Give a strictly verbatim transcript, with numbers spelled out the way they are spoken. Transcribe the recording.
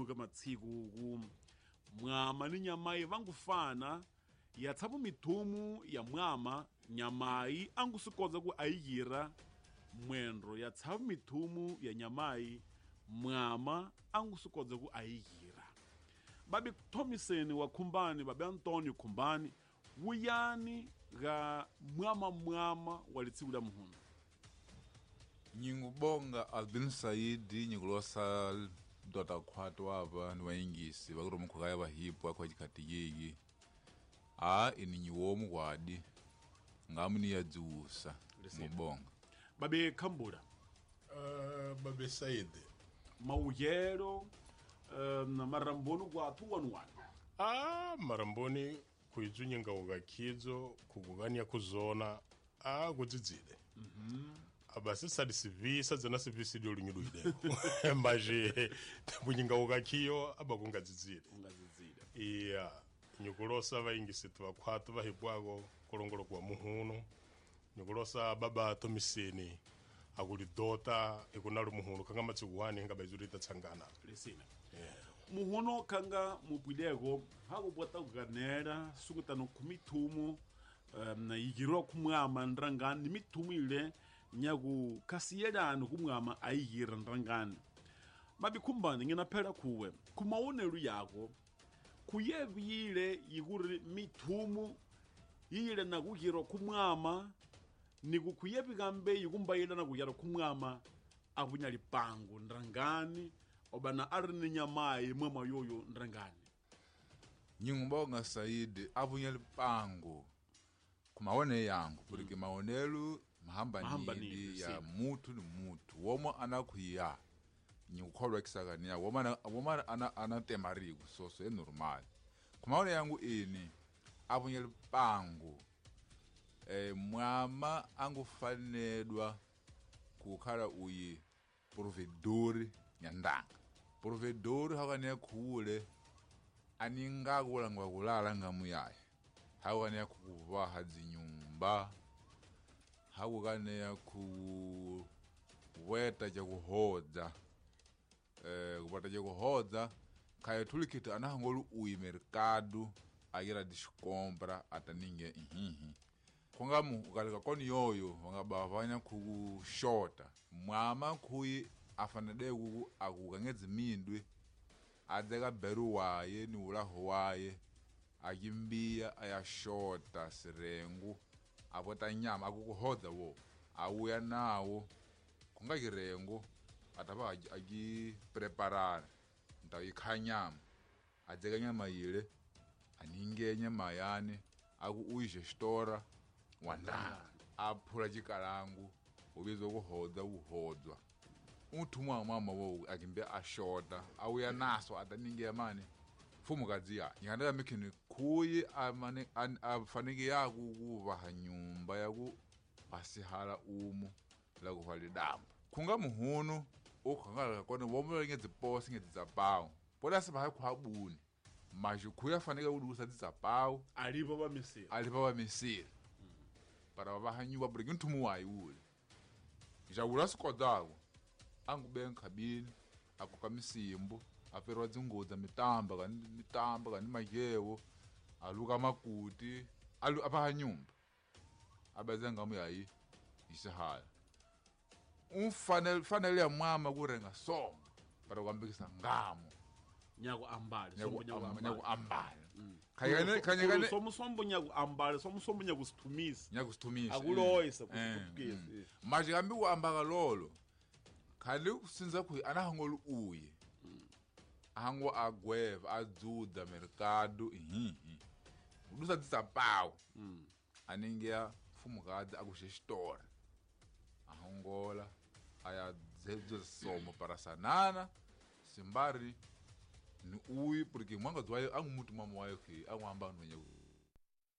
tsuka matsiku ku mwama ni nyamayi vangufana yatsapo mithumu ya mwama nyamayi angusikodza ku ayiyira mwendro yatsapo mithumu ya nyamayi mwama angusikodza ku ayiyira babi Thomiseni wa Khumbani babi Antonio Khumbani wuyani ga mwama mwama walitsiku la muhunu. Nyingubonga Albin Saidi nyikulosa dota khwato ava ni waingisi vakuri mukhukaya vahipu akwa chikhatiyiki a ini nyiwomu kwadi ngamu ni yadziusa mubonga babi Khambula uh, babi Saidi mauyero uh, na maramboni kwatu wanu wanu ah maramboni kuidzunyenga ukakidzo kukukanya kuzona a kudzidzile mhm mm abasi sadisivisa dzana sivisidi olinyiduide maje kunyinga ukakiyo abakungadzidzile ungadzidzile iya nyukulosa vaingisi twakhwatu vahibwako kolongolo kwa muhuno nyukulosa baba Thomiseni akulidota ikunalu muhuno kanga matsikuhani nga baizulita tsangana lisina yeah. Muhuno kanga mupwideko hakubwata kukanera sukutano kumithumu um, na yigirwa kumwama ndrangani ni mithumu ile nyaku kasiyelano kumwama ayiyira ndrangani mabi Khumbani ngina phela kuwe kumaonelu yako kuyevile yikuri mithumu yile na kugirwa kumwama ni kukuyevi kambe yikumbayila na kuyara kumwama akunyali pangu ndrangani obana arini nyamayi mwema yoyo ndrangani. Nyingubonga Saidi avunyali pangu kumaone yangu kuliki maonelu mahamba, mahamba nidi ya mutu ni mutu woma anakuya nyukholwa kisakania woma woma ana anatemariku so so normal kumaone yangu ini avunyali pangu eh mwama angufanedwa kukhala uyi provedori nyandanga provedori hakane khule aninga kulangwa kulala ngamuyaye hakane kukuva hadzinyumba hakane ya ku weta ja kuhodza eh kupata ja kuhodza kaya tulikita anahangolu uyi mercado ayira discompra ataninge ihihi kungamu ukalika koni yoyo wangabavanya kushota mwama kuyi afanade ku akukangedza mindwe adzeka beru waye ni ulaho waye akimbiya ayashota sirengu apota nyama akukuhodza wo awuya nawo kungakirengo ataba agi preparar ntayikhanyama adzeka nyama yile aninge nyama yani aku uyije stora wanda aphula chikalangu ubizo kuhodza uhodzwa uthumwa mama wo akimbe ashota awuya naso ataninge mane fumukazi ya ngandaka mikini kuyi amane afanike yaku kuva hanyumba yaku pasihala umu la kuhali dambu kunga muhuno ukhangala kone womwe ngedzi posi ngedzi zapawo pola sibaha khwabuni manje kuya fanike udusa dzizapawo alipo ba misiri alipo ba misiri mm. para bahanyuba buri nthumu wayi ule jawula sikodako angubenga khabini akukamisimbo aferwa dzingodza mitamba kani mitamba kani majewo aluka makuti alu abahanyumba abazenga muyayi isihala umfanele fanele ya mwama kurenga songa para kwambikisa ngamo nyaku ambale sombo nyaku nyaku ambale kayane kanyane somu sombo nyaku ambale somu sombo nyaku situmisa nyaku situmisa akuloyisa kutukugeza maji kambi ku ambaka lolo khali kusinza ku anahangolu uye hango agweva adzuda mercado ihihi udusa dzisapawo mm. aningia fumukadzi akushe store ahongola aya dzedzo somo para sanana simbari ni uyi porque mwanga dzwayo angumuti mama wayo ke angwamba nwenye